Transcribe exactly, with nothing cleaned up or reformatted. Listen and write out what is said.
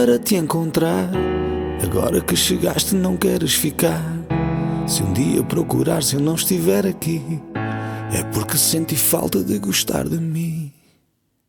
para te encontrar. Agora que chegaste não queres ficar. Se um dia procurar, se eu não estiver aqui, é porque senti falta de gostar de mim.